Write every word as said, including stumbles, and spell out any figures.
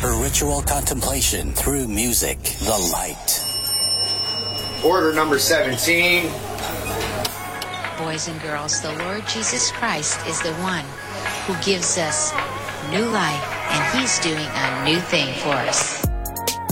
her ritual contemplation through music, the light. Order number seventeen. Boys and girls, the Lord Jesus Christ is the one who gives us new life, and he's doing a new thing for us.